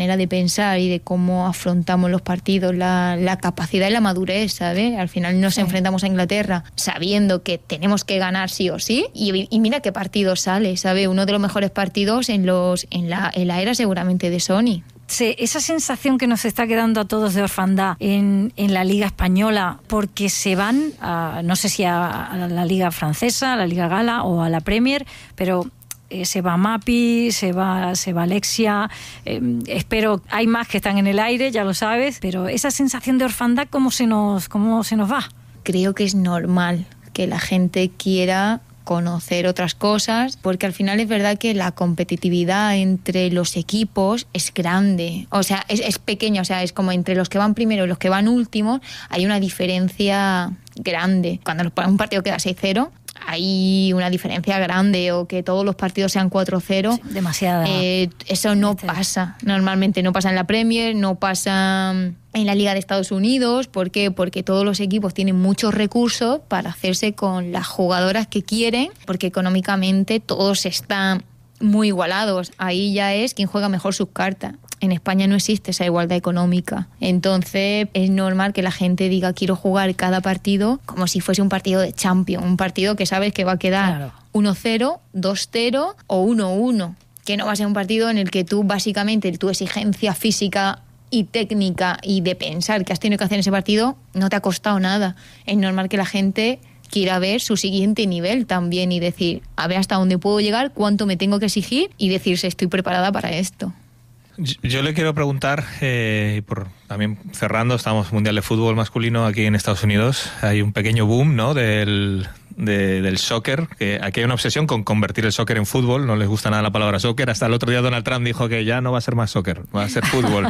manera de pensar y de cómo afrontamos los partidos, la capacidad y la madurez, ¿sabes? Al final nos enfrentamos a Inglaterra sabiendo que tenemos que ganar sí o sí, y mira qué partido sale, ¿sabes? Uno de los mejores partidos en la era seguramente de Sony. Sí, esa sensación que nos está quedando a todos de orfandad en la Liga Española, porque se van, no sé si a la Liga Francesa, a la Liga Gala o a la Premier, pero se va Mapi, se va Alexia, espero, hay más que están en el aire, ya lo sabes, pero esa sensación de orfandad, ¿cómo se nos va? Creo que es normal que la gente quiera conocer otras cosas, porque al final es verdad que la competitividad entre los equipos es grande, o sea, es pequeña, o sea, es como entre los que van primero y los que van últimos hay una diferencia grande. Cuando un partido queda 6-0 hay una diferencia grande, o que todos los partidos sean 4-0. Sí, demasiada. Eso no pasa. Normalmente no pasa en la Premier, no pasa en la Liga de Estados Unidos. ¿Por qué? Porque todos los equipos tienen muchos recursos para hacerse con las jugadoras que quieren, porque económicamente todos están muy igualados. Ahí ya es quien juega mejor sus cartas. En España no existe esa igualdad económica. Entonces es normal que la gente diga quiero jugar cada partido como si fuese un partido de Champions, un partido que sabes que va a quedar 1-0, 2-0 o 1-1, que no va a ser un partido en el que tú básicamente tu exigencia física y técnica y de pensar que has tenido que hacer en ese partido no te ha costado nada. Es normal que la gente quiera ver su siguiente nivel también y decir, a ver hasta dónde puedo llegar, cuánto me tengo que exigir y decirse estoy preparada para esto. Yo le quiero preguntar, también cerrando, estamos Mundial de Fútbol Masculino aquí en Estados Unidos, hay un pequeño boom, ¿no?, del soccer, que aquí hay una obsesión con convertir el soccer en fútbol, no les gusta nada la palabra soccer, hasta el otro día Donald Trump dijo que ya no va a ser más soccer, va a ser fútbol.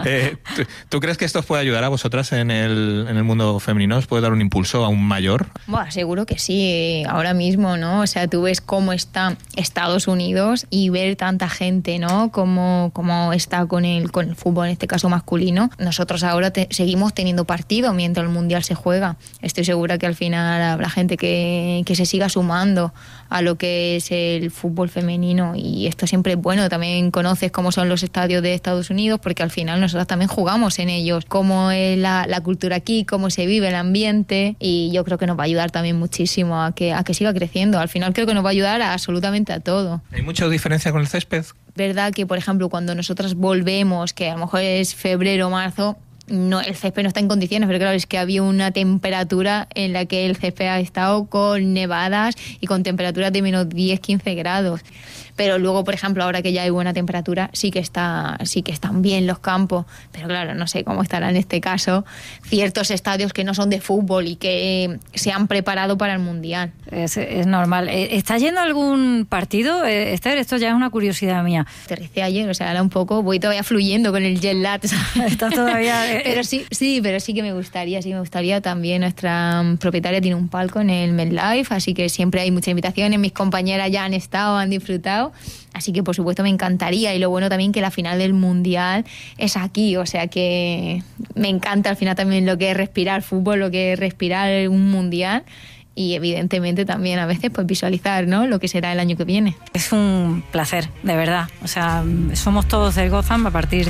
¿Tú crees que esto os puede ayudar a vosotras en el mundo femenino? ¿Os puede dar un impulso aún mayor? Bueno, seguro que sí, ahora mismo, ¿no? O sea, tú ves cómo está Estados Unidos y ver tanta gente, ¿no?, cómo está con el fútbol, en este caso masculino. Nosotros ahora seguimos teniendo partido mientras el Mundial se juega. Estoy segura que al final habrá gente que se siga sumando a lo que es el fútbol femenino, y esto siempre es bueno. También conoces cómo son los estadios de Estados Unidos, porque al final nosotros también jugamos en ellos, cómo es la cultura aquí, cómo se vive el ambiente, y yo creo que nos va a ayudar también muchísimo a que siga creciendo. Al final creo que nos va a ayudar absolutamente a todo. ¿Hay mucha diferencia con el césped? Verdad que, por ejemplo, cuando nosotras volvemos, que a lo mejor es febrero o marzo, no, el césped no está en condiciones, pero claro, es que había una temperatura en la que el césped ha estado con nevadas y con temperaturas de menos 10-15 grados. Pero luego, por ejemplo, ahora que ya hay buena temperatura, sí que están bien los campos. Pero claro, no sé cómo estará en este caso ciertos estadios que no son de fútbol y que se han preparado para el Mundial. Es normal. ¿Está yendo algún partido, Esther? Esto ya es una curiosidad mía. Aterricé ayer, o sea, ahora un poco, voy todavía fluyendo con el jet lag. Estás todavía... Pero sí que me gustaría también. Nuestra propietaria tiene un palco en el MetLife, así que siempre hay muchas invitaciones. Mis compañeras ya han estado, han disfrutado. Así que, por supuesto, me encantaría. Y lo bueno también que la final del Mundial es aquí. O sea que me encanta al final también lo que es respirar fútbol, lo que es respirar un Mundial. Y evidentemente también a veces pues visualizar, ¿no?, lo que será el año que viene. Es un placer, de verdad. O sea, somos todos del Gotham a partir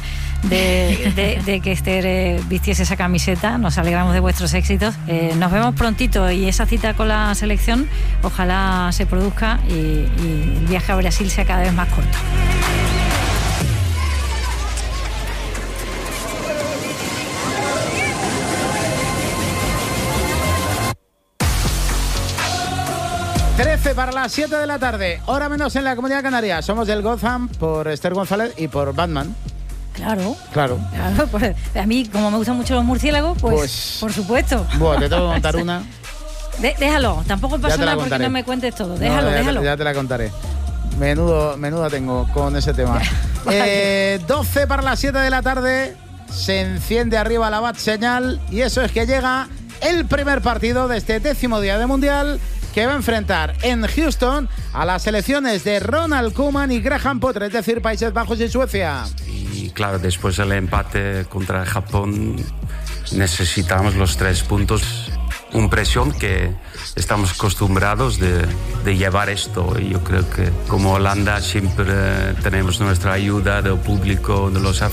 de que Esther vistiese esa camiseta. Nos alegramos de vuestros éxitos. Nos vemos prontito, y esa cita con la selección ojalá se produzca y el viaje a Brasil sea cada vez más corto. Para las 7 de la tarde, hora menos en la Comunidad Canaria. Somos del Gotham por Esther González y por Batman. Claro, pues a mí, como me gustan mucho los murciélagos, pues por supuesto. Bueno, te tengo que contar una. Déjalo, tampoco pasa nada porque no me cuentes todo. Déjalo. Ya te la contaré. Menuda tengo con ese tema. 12 para las 7 de la tarde, se enciende arriba la bat señal, y eso es que llega el primer partido de este 10º día de Mundial, que va a enfrentar en Houston a las selecciones de Ronald Koeman y Graham Potter, es decir, Países Bajos y Suecia. Y claro, después del empate contra Japón necesitamos los 3 puntos. Una presión que estamos acostumbrados de llevar esto, y yo creo que como Holanda siempre tenemos nuestra ayuda del público, de los